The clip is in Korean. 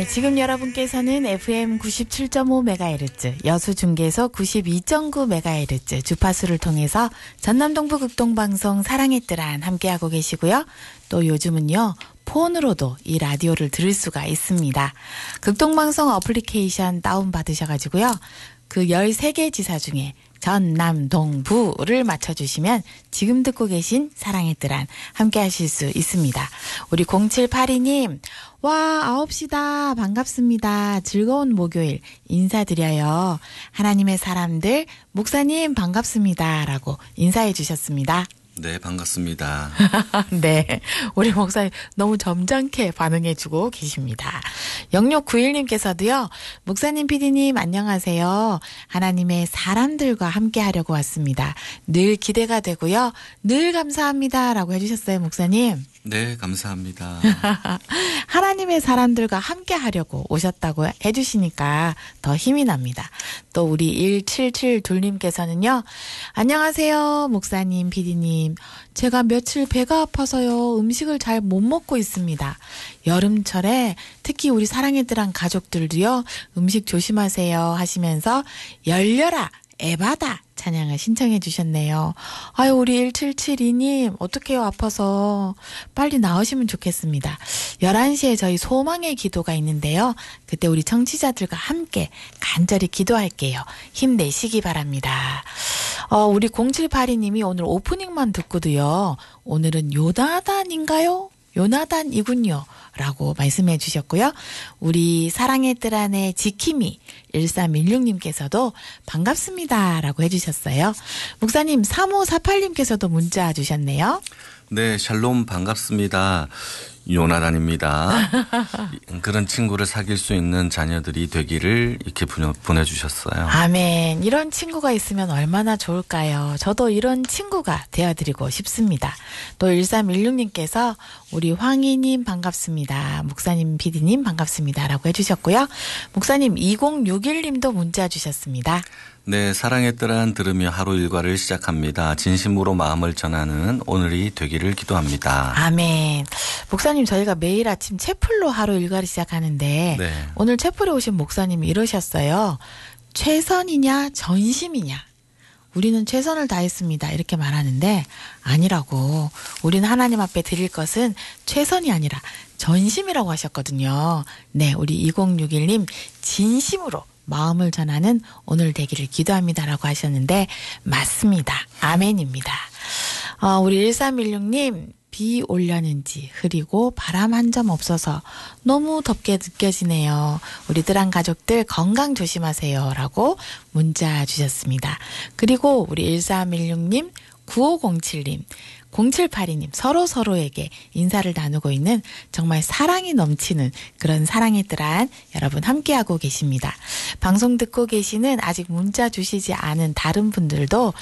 지금 여러분께서는 FM 97.5MHz, 여수중계소 92.9MHz 주파수를 통해서 전남동부 극동방송 사랑의 뜰안 함께하고 계시고요. 또 요즘은요, 폰으로도 이 라디오를 들을 수가 있습니다. 극동방송 어플리케이션 다운받으셔가지고요. 그 13개 지사 중에 전남동부를 맞춰주시면 지금 듣고 계신 사랑의 뜰안 함께 하실 수 있습니다. 우리 0782님, 와, 9시다. 반갑습니다. 즐거운 목요일 인사드려요. 하나님의 사람들, 목사님 반갑습니다. 라고 인사해 주셨습니다. 네, 반갑습니다. 네, 우리 목사님 너무 점잖게 반응해주고 계십니다. 0691님께서도요. 목사님, PD님 안녕하세요. 하나님의 사람들과 함께 하려고 왔습니다. 늘 기대가 되고요. 늘 감사합니다. 라고 해주셨어요, 목사님. 네, 감사합니다. 하나님의 사람들과 함께 하려고 오셨다고 해주시니까 더 힘이 납니다. 또 우리 1772님께서는요. 안녕하세요. 목사님, PD님. 제가 며칠 배가 아파서요. 음식을 잘 못 먹고 있습니다. 여름철에 특히 우리 사랑의 뜰안 가족들도요. 음식 조심하세요 하시면서 열려라 에바다 찬양을 신청해 주셨네요. 아유, 우리 1772님 어떡해요, 아파서. 빨리 나으시면 좋겠습니다. 11시에 저희 소망의 기도가 있는데요. 그때 우리 청취자들과 함께 간절히 기도할게요. 힘내시기 바랍니다. 우리 0782님이 오늘 오프닝만 듣고도요. 오늘은 요나단인가요? 요나단이군요. 라고 말씀해 주셨고요. 우리 사랑의 뜰안의 지킴이 1316님께서도 반갑습니다. 라고 해주셨어요. 목사님 3548님께서도 문자 주셨네요. 네, 샬롬 반갑습니다. 요나단입니다. 그런 친구를 사귈 수 있는 자녀들이 되기를 이렇게 보내주셨어요. 아멘. 이런 친구가 있으면 얼마나 좋을까요? 저도 이런 친구가 되어드리고 싶습니다. 또 1316님께서 우리 황희님 반갑습니다. 목사님, PD님 반갑습니다. 라고 해주셨고요. 목사님 2061님도 문자 주셨습니다. 네, 사랑의 뜰안 들으며 하루 일과를 시작합니다. 진심으로 마음을 전하는 오늘이 되기를 기도합니다. 아멘. 목사님, 저희가 매일 아침 채플로 하루 일과를 시작하는데 네. 오늘 채플에 오신 목사님이 이러셨어요. 최선이냐 전심이냐. 우리는 최선을 다했습니다. 이렇게 말하는데 아니라고. 우리는 하나님 앞에 드릴 것은 최선이 아니라 전심이라고 하셨거든요. 네, 우리 2061님 진심으로 마음을 전하는 오늘 되기를 기도합니다라고 하셨는데 맞습니다. 아멘입니다. 우리 1316님 비 올려는지 흐리고 바람 한 점 없어서 너무 덥게 느껴지네요. 우리 뜰안 가족들 건강 조심하세요. 라고 문자 주셨습니다. 그리고 우리 1316님 9507님 0782님 서로에게 인사를 나누고 있는 정말 사랑이 넘치는 그런 사랑의 뜰안 여러분 함께하고 계십니다. 방송 듣고 계시는 아직 문자 주시지 않은 다른 분들도